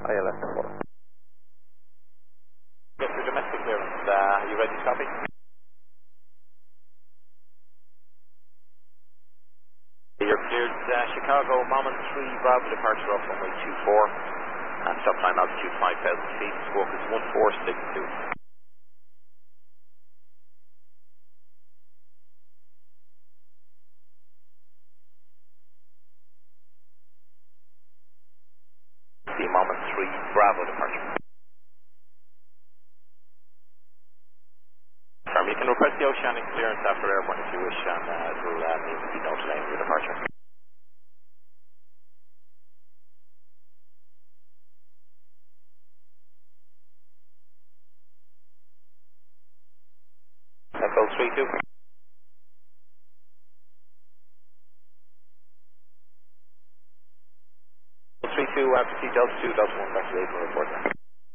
ILS and water. Yes, for domestic clearance, are you ready to copy? You're cleared Chicago, Moment 3, Bravo, departure off runway 24, and stop time altitude 5,000 feet, squawk is 1462. The Moment 3, Bravo, departure. You can request the oceanic clearance after airborne if you wish, and it will mean to be no delay in your departure. Echo 32. 32, proceed Delta 2, Delta 1, back to the April report.